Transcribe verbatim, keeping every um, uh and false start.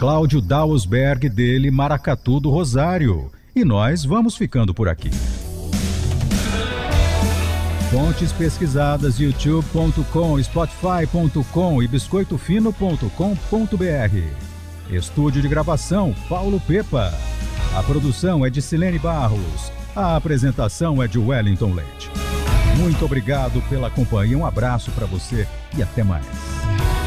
Cláudio Dausberg, dele Maracatu do Rosário. E nós vamos ficando por aqui. Fontes pesquisadas: youtube ponto com, spotify ponto com e biscoito fino ponto com ponto br. Estúdio de gravação Paulo Pepa. A produção é de Silene Barros. A apresentação é de Wellington Leite. Muito obrigado pela companhia, um abraço para você e até mais.